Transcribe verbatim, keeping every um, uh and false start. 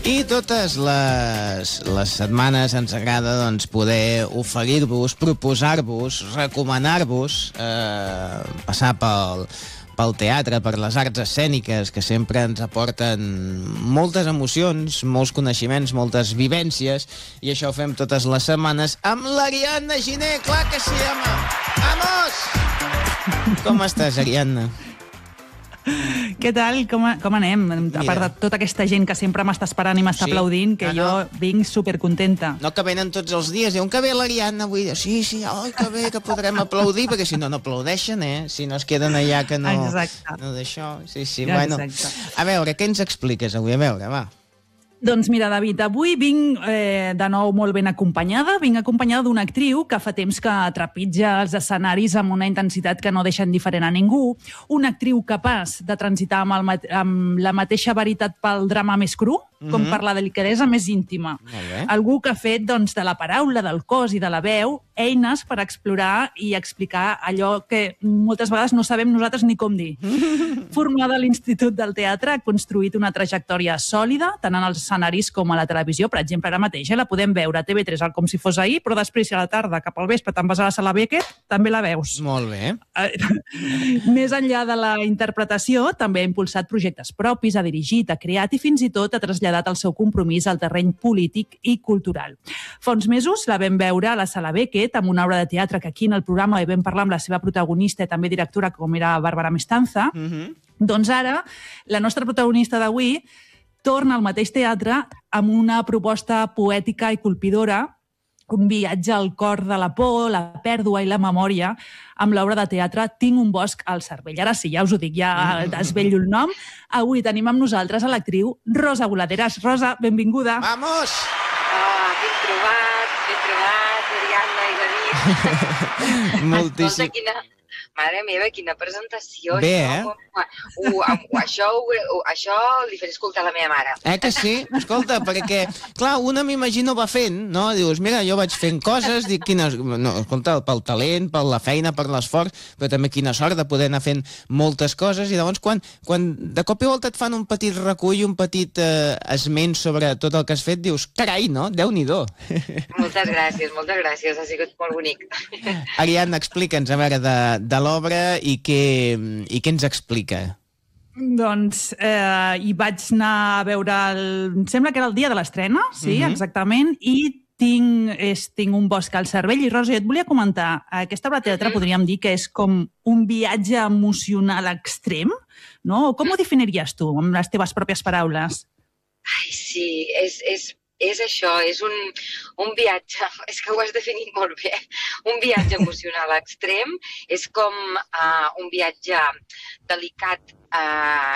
I totes les, les setmanes ens agrada doncs, poder oferir-vos, proposar-vos, recomanar-vos eh, passar pel, pel teatre, per les arts escèniques, que sempre ens aporten moltes emocions, molts coneixements, moltes vivències, i això ho fem totes les setmanes amb l'Ariadna Giner. Clar que sí, home! Vamos! Com estàs, Ariadna? Què tal? Com, com anem? Mira. A part de tota aquesta gent que sempre m'està esperant i m'està Sí. aplaudint, que Ah, jo no. vinc supercontenta. No, que venen tots els dies. Diuen que ve l'Ariadna avui. Sí, sí, oi, que bé, que podrem aplaudir, perquè si no, no aplaudeixen, eh? Si no es queden allà que no... Exacte. No d'això. Sí, sí, Exacte. bueno. A veure, què ens expliques avui? A veure, va. Doncs mira, David, avui vinc eh, de nou molt ben acompanyada. Vinc acompanyada d'una actriu que fa temps que trepitja els escenaris amb una intensitat que no deixa indiferent a ningú. Una actriu capaç de transitar amb, el, mate- amb la mateixa veritat pel drama més cru, com Mhm. per la delicadesa més íntima. Molt bé. Algú que ha fet doncs, de la paraula, del cos i de la veu eines per explorar i explicar allò que moltes vegades no sabem nosaltres ni com dir. Formada a l'Institut del Teatre, ha construït una trajectòria sòlida, tant en els escenaris com a la televisió. Per exemple, ara mateix eh, la podem veure a T V tres al Com si fos ahir, però després a la tarda, cap al vespre, te'n vas a la sala Beckett, també la veus. Molt bé. Eh, Més enllà de la interpretació, també ha impulsat projectes propis, ha dirigit, ha creat i fins i tot ha traslladat el seu compromís al terreny polític i cultural. Fa uns mesos la vam veure a la sala Beckett amb una obra de teatre que aquí en el programa hi vam parlar amb la seva protagonista i també directora, com era Bàrbara Mestanza. Mhm. Doncs ara, la nostra protagonista d'avui torna al mateix teatre amb una proposta poètica i colpidora, un viatge al cor de la por, la pèrdua i la memòria, amb l'obra de teatre Tinc un bosc al cervell. Ara sí, ja us ho dic, ja desvello el nom. Avui tenim amb nosaltres a l'actriu Rosa Boladeras. Rosa, benvinguda. Vamos! Ah, ben trobat, ben trobat, Ariadna i David. Moltíssim. Escolta, quina... Mare meva, quina presentació. Bé, això. Eh? Uh, uh, això, uh, això li faré escoltar a la meva mare. Eh que sí? Escolta, perquè, clar, una m'imagino va fent, no? Dius, mira, jo vaig fent coses, dic, quines... No, escolta, pel talent, per la feina, per l'esforç, però també quina sort de poder anar fent moltes coses, i llavors quan, quan de cop i volta et fan un petit recull, un petit eh, esment sobre tot el que has fet, dius, carai, no? Déu-n'hi-do. Moltes gràcies, moltes gràcies, ha sigut molt bonic. Ariadna, explica'ns, a veure, de, de l'obra i què, i què ens explica. Doncs eh, hi vaig anar a veure, el... em sembla que era el dia de l'estrena, sí, Mhm. exactament, i tinc, és, tinc un bosc al cervell. I Rosa, jo et volia comentar, aquesta obra de teatre podríem dir que és com un viatge emocional extrem, no? Com ho definiries tu, amb les teves pròpies paraules? Ai, sí, és, és, és això, és un, un viatge, és que ho has definit molt bé, un viatge emocional extrem, és com uh, un viatge delicat uh,